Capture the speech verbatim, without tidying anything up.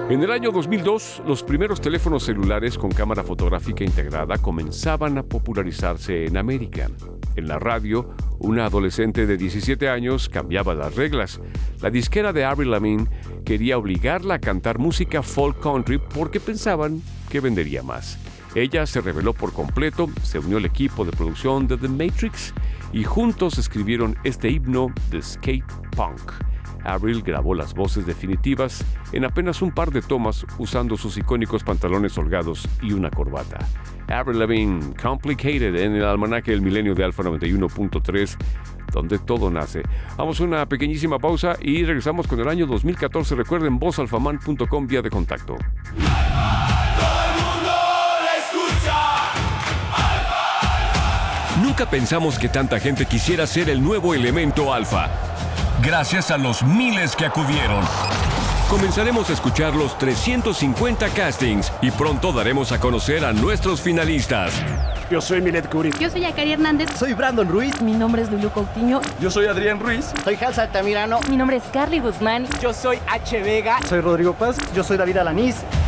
En el año dos mil dos, los primeros teléfonos celulares con cámara fotográfica integrada comenzaban a popularizarse en América. En la radio, una adolescente de diecisiete años cambiaba las reglas. La disquera de Avril Lavigne quería obligarla a cantar música folk country porque pensaban que vendería más. Ella se reveló por completo, se unió al equipo de producción de The Matrix y juntos escribieron este himno de skate punk. Avril grabó las voces definitivas en apenas un par de tomas usando sus icónicos pantalones holgados y una corbata. Avril Lavigne, Complicated, en el almanaque del milenio de Alfa noventa y uno punto tres, donde todo nace. Vamos a una pequeñísima pausa y regresamos con el año dos mil catorce. Recuerden, voz alfaman punto com, vía de contacto. Nunca pensamos que tanta gente quisiera ser el nuevo elemento alfa. Gracias a los miles que acudieron. Comenzaremos a escuchar los trescientos cincuenta castings y pronto daremos a conocer a nuestros finalistas. Yo soy Milet Curi. Yo soy Akari Hernández. Soy Brandon Ruiz. Mi nombre es Lulu Coutinho. Yo soy Adrián Ruiz. Soy Halsa Altamirano. Mi nombre es Carly Guzmán. Yo soy H. Vega. Soy Rodrigo Paz. Yo soy David Alanís.